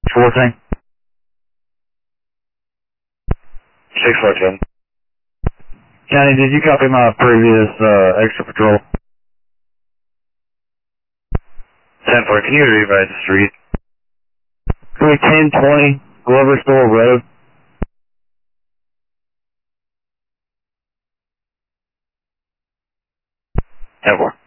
Sure thing. 6410. County, did you copy my previous extra patrol? 10-4, can you rewrite the street? 1020 Glover Store Road. 10-4.